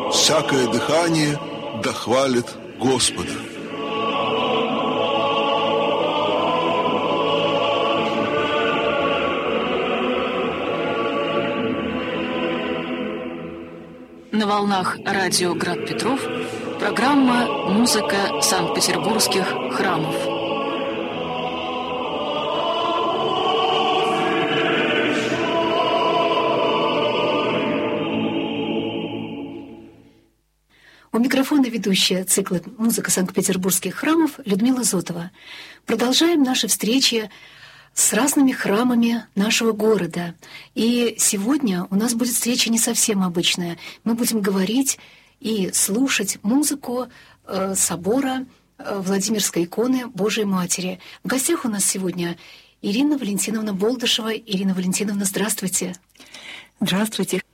всякое дыхание да хвалит Господа. На волнах радио «Град Петров» программа «Музыка Санкт-Петербургских храмов». У микрофона ведущая цикла «Музыка Санкт-Петербургских храмов» Людмила Зотова. Продолжаем наши встречи с разными храмами нашего города. И сегодня у нас будет встреча не совсем обычная. Мы будем говорить и слушать музыку собора Владимирской иконы Божией Матери. В гостях у нас сегодня Ирина Валентиновна Болдышева. Ирина Валентиновна, здравствуйте. Здравствуйте.